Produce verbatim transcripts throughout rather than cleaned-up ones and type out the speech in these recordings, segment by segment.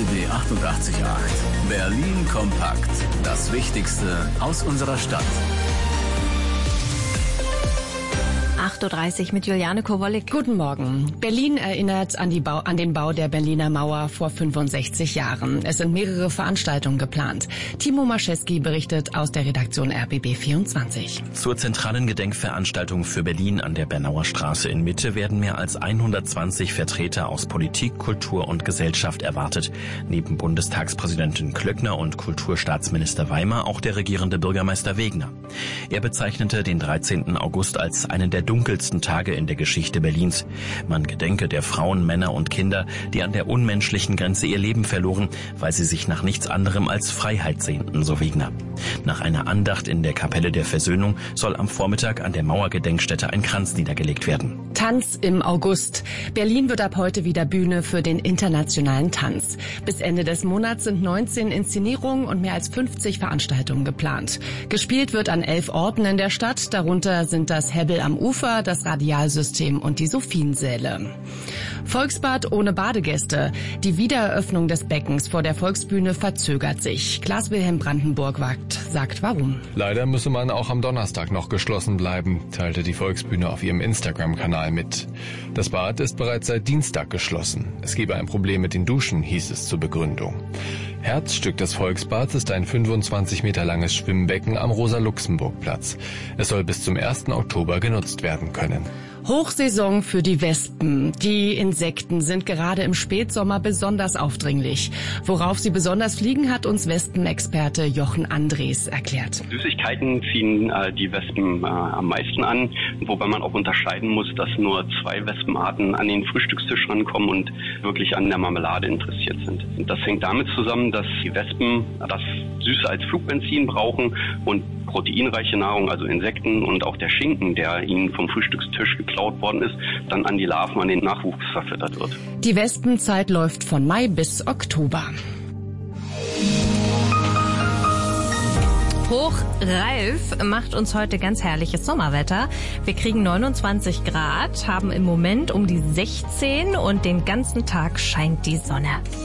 B achtundachtzig Komma acht. Berlin kompakt. Das Wichtigste aus unserer Stadt. acht Uhr dreißig mit Juliane Kowalik. Guten Morgen. Berlin erinnert an, die Bau, an den Bau der Berliner Mauer vor fünfundsechzig Jahren. Es sind mehrere Veranstaltungen geplant. Timo Mascheski berichtet aus der Redaktion R B B vierundzwanzig. Zur zentralen Gedenkveranstaltung für Berlin an der Bernauer Straße in Mitte werden mehr als hundertzwanzig Vertreter aus Politik, Kultur und Gesellschaft erwartet. Neben Bundestagspräsidentin Klöckner und Kulturstaatsminister Weimer auch der regierende Bürgermeister Wegner. Er bezeichnete den dreizehnten August als einen der dunkelsten Tage in der Geschichte Berlins. Man gedenke der Frauen, Männer und Kinder, die an der unmenschlichen Grenze ihr Leben verloren, weil sie sich nach nichts anderem als Freiheit sehnten, so Wegner. Nach einer Andacht in der Kapelle der Versöhnung soll am Vormittag an der Mauergedenkstätte ein Kranz niedergelegt werden. Tanz im August. Berlin wird ab heute wieder Bühne für den internationalen Tanz. Bis Ende des Monats sind neunzehn Inszenierungen und mehr als fünfzig Veranstaltungen geplant. Gespielt wird an elf Orten in der Stadt, darunter sind das Hebbel am Ufer, das Radialsystem und die Sophiensäle. Volksbad ohne Badegäste. Die Wiedereröffnung des Beckens vor der Volksbühne verzögert sich. Klaas-Wilhelm Brandenburg sagt warum. Leider müsse man auch am Donnerstag noch geschlossen bleiben, teilte die Volksbühne auf ihrem Instagram-Kanal mit. Das Bad ist bereits seit Dienstag geschlossen. Es gebe ein Problem mit den Duschen, hieß es zur Begründung. Herzstück des Volksbads ist ein fünfundzwanzig Meter langes Schwimmbecken am Rosa-Luxemburg-Platz. Es soll bis zum ersten Oktober genutzt werden können. Hochsaison für die Wespen. Die Insekten sind gerade im Spätsommer besonders aufdringlich. Worauf sie besonders fliegen, hat uns Wespenexperte Jochen Andres erklärt. Süßigkeiten ziehen äh, die Wespen äh, am meisten an, wobei man auch unterscheiden muss, dass nur zwei Wespenarten an den Frühstückstisch rankommen und wirklich an der Marmelade interessiert sind. Und das hängt damit zusammen, dass die Wespen das Süße als Flugbenzin brauchen und proteinreiche Nahrung, also Insekten und auch der Schinken, der ihnen vom Frühstückstisch geklaut worden ist, dann an die Larven, an den Nachwuchs verfüttert wird. Die Wespenzeit läuft von Mai bis Oktober. Hochralf macht uns heute ganz herrliches Sommerwetter. Wir kriegen neunundzwanzig Grad, haben im Moment um die sechzehn und den ganzen Tag scheint die Sonne.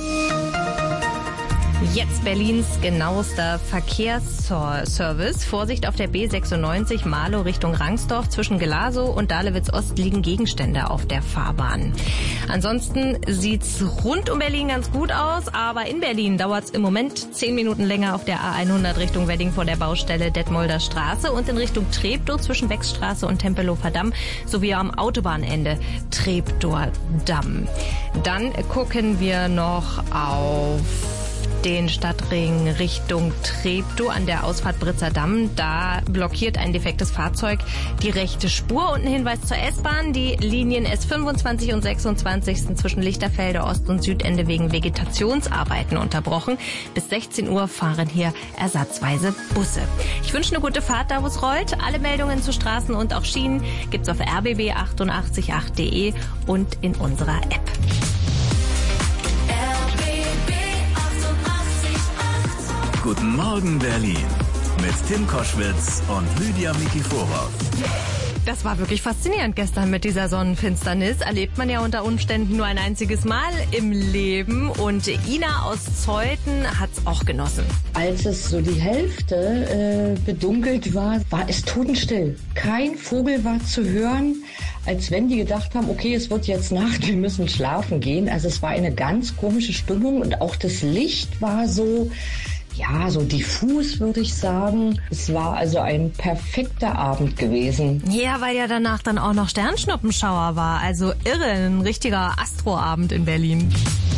Jetzt Berlins genauester Verkehrsservice. Vorsicht auf der B sechsundneunzig Marlow Richtung Rangsdorf. Zwischen Gelasow und Dahlewitz Ost liegen Gegenstände auf der Fahrbahn. Ansonsten sieht's rund um Berlin ganz gut aus, aber in Berlin dauert's im Moment zehn Minuten länger auf der A hundert Richtung Wedding vor der Baustelle Detmolder Straße und in Richtung Treptow zwischen Beckstraße und Tempelhofer Damm sowie am Autobahnende Treptower Damm. Dann gucken wir noch auf den Stadtring Richtung Treptow an der Ausfahrt Britzer Damm. Da blockiert ein defektes Fahrzeug die rechte Spur. Und ein Hinweis zur S-Bahn. Die Linien S fünfundzwanzig und sechsundzwanzig sind zwischen Lichterfelde Ost- und Südende wegen Vegetationsarbeiten unterbrochen. Bis sechzehn Uhr fahren hier ersatzweise Busse. Ich wünsche eine gute Fahrt, da wo es rollt. Alle Meldungen zu Straßen und auch Schienen gibt's auf r b b achtundachtzig Komma acht punkt de und in unserer App. Guten Morgen Berlin mit Tim Koschwitz und Lydia Mikiforow. Das war wirklich faszinierend gestern mit dieser Sonnenfinsternis. Erlebt man ja unter Umständen nur ein einziges Mal im Leben. Und Ina aus Zeuthen hat's auch genossen. Als es so die Hälfte äh, bedunkelt war, war es totenstill. Kein Vogel war zu hören, als wenn die gedacht haben, okay, es wird jetzt Nacht, wir müssen schlafen gehen. Also es war eine ganz komische Stimmung und auch das Licht war so... Ja, so diffus würde ich sagen. Es war also ein perfekter Abend gewesen. Ja, weil ja danach dann auch noch Sternschnuppenschauer war. Also irre, ein richtiger Astroabend in Berlin.